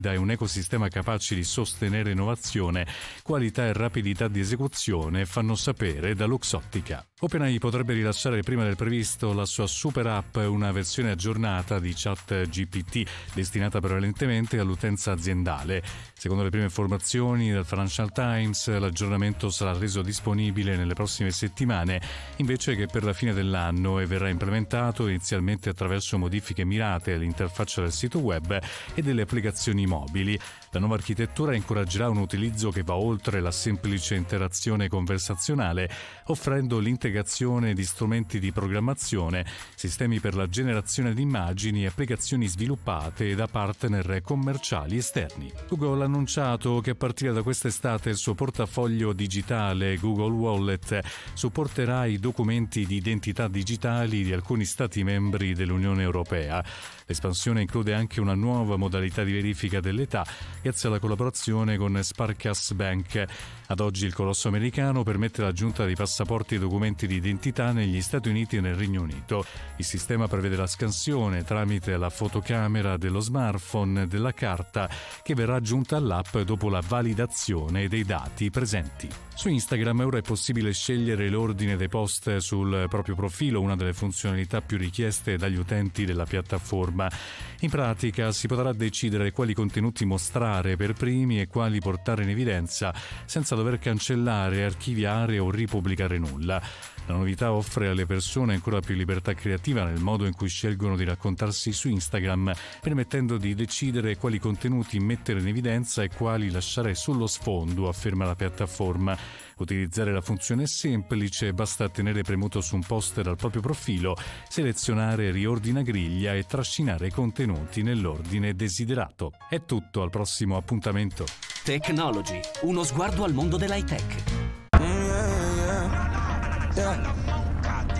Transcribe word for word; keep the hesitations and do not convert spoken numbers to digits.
è un ecosistema capace di sostenere innovazione, qualità e rapidità di esecuzione, fanno sapere da Luxottica. OpenAI potrebbe rilasciare prima del previsto la sua super app, una versione aggiornata di ChatGPT destinata prevalentemente all'utenza aziendale. Secondo le prime informazioni del Financial Times, l'aggiornamento sarà reso disponibile nelle prossime settimane, invece che per la fine dell'anno, e verrà implementato inizialmente attraverso modifiche mirate all'interfaccia del sito web e delle applicazioni mobili. La nuova architettura incoraggerà un utilizzo che va oltre la semplice interazione conversazionale, offrendo l'integrazione di strumenti di programmazione, sistemi per la generazione di immagini e applicazioni sviluppate da partner commerciali esterni. Google ha annunciato che a partire da quest'estate il suo portafoglio digitale Google Wallet supporterà i documenti di identità digitali di alcuni Stati membri dell'Unione Europea. L'espansione include anche una nuova modalità di verifica dell'età grazie alla collaborazione con Sparkas Bank. Ad oggi il colosso americano permette l'aggiunta di passaporti e documenti di identità negli Stati Uniti e nel Regno Unito. Il sistema prevede la scansione tramite la fotocamera dello smartphone della carta che verrà aggiunta all'app dopo la validazione dei dati presenti. Su Instagram ora è possibile scegliere l'ordine dei post sul proprio profilo, una delle funzionalità più richieste dagli utenti della piattaforma. In pratica si potrà decidere quali contenuti mostrare per primi e quali portare in evidenza senza dover cancellare, archiviare o ripubblicare nulla. La novità offre alle persone ancora più libertà creativa nel modo in cui scelgono di raccontarsi su Instagram, permettendo di decidere quali contenuti mettere in evidenza e quali lasciare sullo sfondo, afferma la piattaforma. Utilizzare la funzione è semplice, basta tenere premuto su un post dal proprio profilo, selezionare riordina griglia e trascinare i contenuti nell'ordine desiderato. È tutto, al prossimo appuntamento. Technology, uno sguardo al mondo dell'high tech.